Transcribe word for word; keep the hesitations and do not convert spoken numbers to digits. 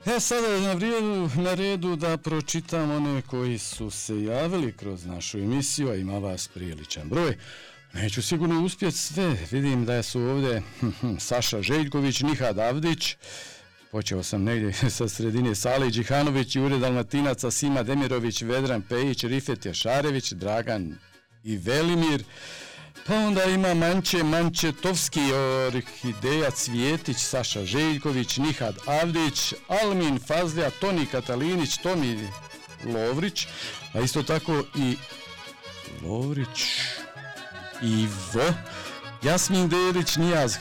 E sada je na redu, na redu da pročitam one koji su se javili kroz našu emisiju, a ima vas priličan broj. Neću sigurno uspjeti sve, vidim da su ovdje Saša Željković, Nihad Avdić, počeo sam negdje sa sredine, Salih Đihanović, Jure Dalmatinac, Sima Demirović, Vedran Pejić, Rifet Jašarević, Dragan i Velimir. Pa onda ima Manče Mančetovski, Orhideja Cvjetić, Saša Željković, Nihad Avdić, Almin Fazlija, Toni Katalinić, Tomi Lovrić, a isto tako i Lovrić, Ivo, Jasmin Dedić, Nijaz